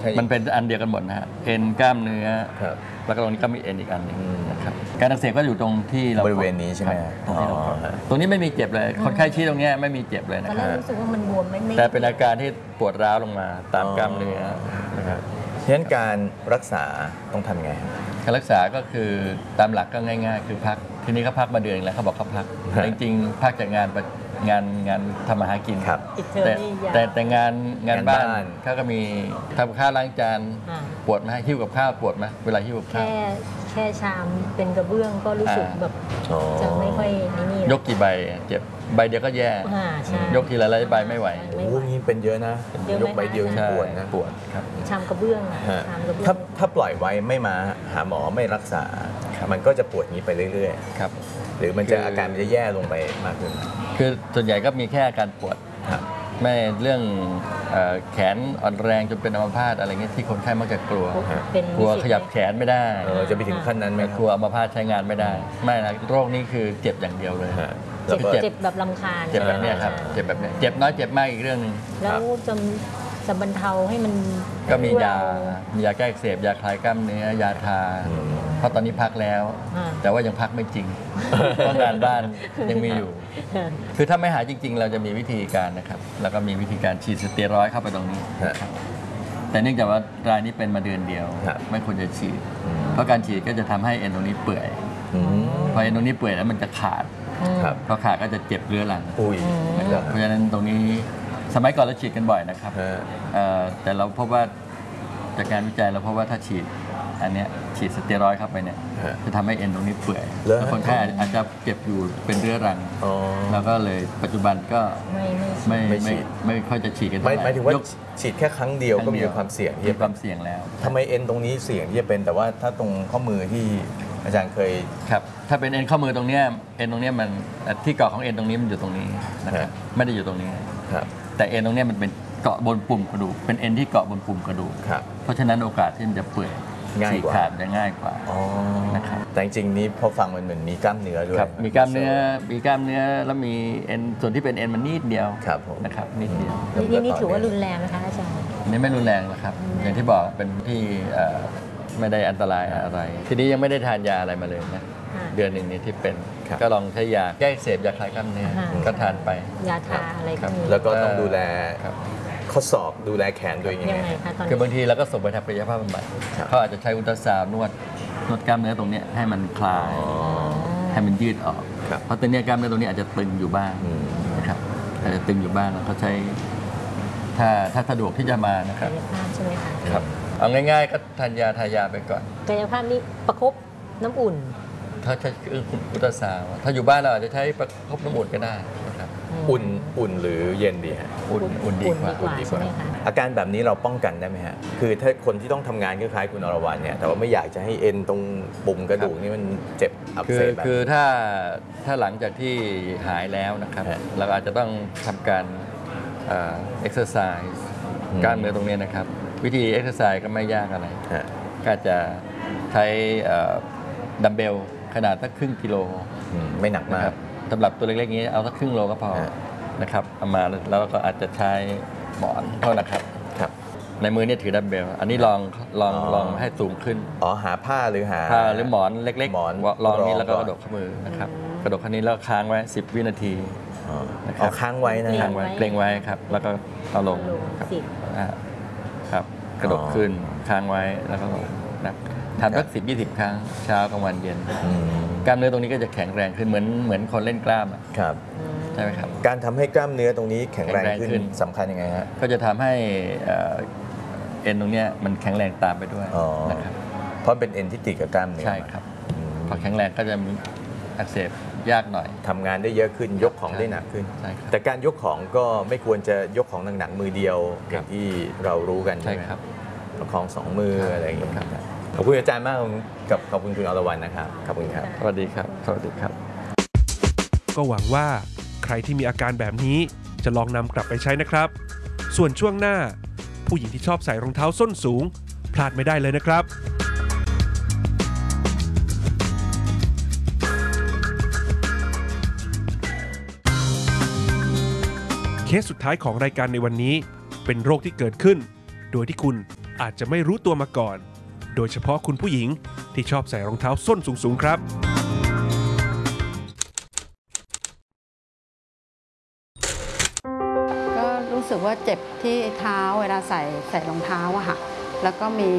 มันเป็นอันเดียวกันหมดนะฮะเอ็นกล้ามเนื้อแล้วก็ตรงนี้ก็มีเอ็นอีกอันหนึ่งนะครับการอักเสบก็อยู่ตรงที่เราบริเวณนี้ใช่ไหมตรงนี้ไม่มีเจ็บเลยคนไข้ชี้ตรงนี้ไม่มีเจ็บเลยนะครับรู้สึกว่ามันบวมไม่แต่เป็นอาการที่ปวดร้าวลงมาตามกล้ามเนื้อนะครับฉะนั้นการรักษาต้องทำไงการรักษาก็คือตามหลักก็ง่ายๆคือพักทีนี้เขาพักมาเดือนแล้วเขาบอกเขาพักจริงๆพักจากงานทำมาหากินแต่งานบ้านเขาก็มีทำข้าวล้างจานปวดไหมหิ้วกับข้าวปวดไหมเวลาหิ้วกับข้าวแค่ชามเป็นกระเบื้องก็รู้สึกแบบจะไม่ค่อยนี่ยกกี่ใบเจ็บใบเดียวก็แย่ยกทีละหลายใบไม่ไหวโอ้ยเป็นเยอะนะยกใบเดียวปวดนะปวดครับชามกระเบื้องถ้าปล่อยไว้ไม่มาหาหมอไม่รักษามันก็จะปวดนี้ไปเรื่อยๆครับหรือมันจะอาการมันจะแย่ลงไปมากขึ้นคือส่วนใหญ่ก็มีแค่อาการปวดไม่เรื่องแขนอ่อนแรงจนเป็นอัมพาตอะไรเงี้ยที่คนไข้มักจะกลัวขยับแขนไม่ได้จะไปถึงขั้นนั้นไหมกลัวอัมพาตใช้งานไม่ได้ไม่นะโรคนี้คือเจ็บอย่างเดียวเลยเจ็บแบบรำคาญเจ็บแบบนี้ครับเจ็บแบบนี้เจ็บน้อยเจ็บมากอีกเรื่องนึงแล้วจะบรรเทาให้มันก็มียาแก้อักเสบยาคลายกล้ามเนื้อยาทาเพราะตอนนี้พักแล้วแต่ว่ายังพักไม่จริงเพราะงานบ้านยังมีอยู่คือถ้าไม่หายจริงๆเราจะมีวิธีการนะครับแล้วก็มีวิธีการฉีดสเตียรอยด์เข้าไปตรงนี้แต่เนื่องจากว่ารายนี้เป็นมาเดือนเดียวไม่ควรจะฉีดเพราะการฉีดก็จะทำให้เอ็นตรงนี้เปื่อยพอเอ็นตรงนี้เปื่อยแล้วมันจะขาดพอขาดก็จะเจ็บเรื้อรังเพราะฉะนั้นตรงนี้สมัยก่อนเราฉีดกันบ่อยนะครับแต่เราพบว่าจากการวิจัยเราพบว่าถ้าฉีดอันนี้ฉีดสเตียรอยด์เข้าไปเนี่ยจะทำให้เอ็นตรงนี้เปื่อยแล้วคนไข้อาจจะเจ็บอยู่เป็นเรื้อรังแล้วก็เลยปัจจุบันก็ไม่ค่อยจะฉีดกันหมายถึงว่าฉีดแค่ครั้งเดียวก็มีความเสี่ยงมีความเสี่ยงแล้วทำไมเอ็นตรงนี้เสี่ยงที่จะเป็นแต่ว่าถ้าตรงข้อมือที่อาจารย์เคยครับถ้าเป็นเอ็นข้อมือตรงนี้เอ็นตรงนี้มันที่เกาะของเอ็นตรงนี้มันอยู่ตรงนี้นะครับไม่ได้อยู่ตรงนี้แต่เอ็นตรงนี้มันเป็นเกาะบนปุ่มกระดูกเป็นเอ็นที่เกาะบนปุ่มกระดูกเพราะฉะนั้นโอกาสที่มันจะเปื่อยฉีกขาดจะง่ายกว่านะครับแต่จริงๆนี้พอฟังมันเหมือนมีกล้ามเนื้อด้วยมีกล้ามเนื้อแล้วมีเอ็นส่วนที่เป็นเอ็นมันนิดเดียวนะครับนิดเดียวนี่ถือว่ารุนแรงนะคะอาจารย์นี่ไม่รุนแรงนะครับอย่างที่บอกเป็นที่ไม่ได้อันตรายอะไรทีนี้ยังไม่ได้ทานยาอะไรมาเลยนะเดือนหนึ่งนี้ที่เป็นก็ลองใช้ยาแก้อักเสบยาคลายกล้ามเนื้อก็ทานไปยาทาอะไรก็มีแล้วก็ต้องดูแลข้อศอกดูแลแขนด้วยยังไงคือบางทีเราก็ส่งไปทำกายภาพบำบัดเขาอาจจะใช้อุลตราซาวน์นวดกล้ามเนื้อตรงนี้ให้มันคลายให้มันยืดออกเพราะตอนนี้กล้ามเนื้อตรงนี้อาจจะตึงอยู่บ้างนะครับอาจจะตึงอยู่บ้างเขาใช้ถ้าสะดวกที่จะมานะครับกายภาพใช่ไหมคะครับเอาง่ายๆก็ทานยาไปก่อนกายภาพนี่ประคบน้ำอุ่นถ้าใช้อุลตราซาวน์ถ้าอยู่บ้านเราอาจจะใช้ประคบน้ำอุ่นก็ได้นะครับอุ่นหรือเย็นดีฮะอุ่นดีกว่าอาการแบบนี้เราป้องกันได้ไหมฮะคือถ้าคนที่ต้องทำงานคล้ายๆคุณอรวรรณเนี่ยแต่ว่าไม่อยากจะให้เอ็นตรงปุ่มกระดูกนี่มันเจ็บอักเสบคือถ้าหลังจากที่หายแล้วนะครับเราอาจจะต้องทำการเอ็กซ์ไซส์กล้ามเนื้อตรงนี้นะครับวิธีเอ็กซ์ไซส์ก็ไม่ยากอะไรก็จะใช้ดัมเบลขนาดสักครึ่งกิโลไม่หนักมากสำหรับตัวเล็กๆนี้เอาสักครึ่งโลก็พอนะครับเอามาแล้วก็อาจจะใช้หมอนเท่านะครับในมือนี่ถือดัมเบลอันนี้ลองให้สูงขึ้นหาผ้าหรือหมอนเล็กๆลองนี้แล้วก็กระดกข้อมือนะครับกระดกข้อนี้แล้วค้างไว้10 วินาทีนะครับค้างไว้นะเกรงไว้ครับแล้วก็เอาลงครับกระดกขึ้นค้างไว้แล้วก็ลงนะทำสัก10-20 ครั้งเช้ากลางวันเย็นกล้ามเนื้อตรงนี้ก็จะแข็งแรงขึ้นเหมือนคนเล่นกล้ามครับใช่ไหมครับการทำให้กล้ามเนื้อตรงนี้แข็งแรงขึ้นสำคัญยังไงฮะก็จะทำให้เอ็นตรงนี้มันแข็งแรงตามไปด้วยนะครับเพราะเป็นเอ็นที่ติดกับกล้ามเนื้อใช่ครับพอแข็งแรงก็จะอักเสบยากหน่อยทำงานได้เยอะขึ้นยกของได้หนักขึ้นแต่การยกของก็ไม่ควรจะยกของหนักๆมือเดียวอย่างที่เรารู้กันใช่ครับประคอง2 มืออะไรอย่างเงี้ยขอบคุณอาจารย์มากกับขอบคุณคุณอรวรรณนะครับขอบคุณครับสวัสดีครับสวัสดีครับก็หวังว่าใครที่มีอาการแบบนี้จะลองนำกลับไปใช้นะครับส่วนช่วงหน้าผู้หญิงที่ชอบใส่รองเท้าส้นสูงพลาดไม่ได้เลยนะครับเคสสุดท้ายของรายการในวันนี้เป็นโรคที่เกิดขึ้นโดยที่คุณอาจจะไม่รู้ตัวมาก่อน โดยเฉพาะคุณผู้หญิงที่ชอบใส่รองเท้าส้นสูงๆครับก็รู้สึกว่าเจ็บที่เท้าเวลาใส่รองเท้าอะค่ะ แล้วก็มี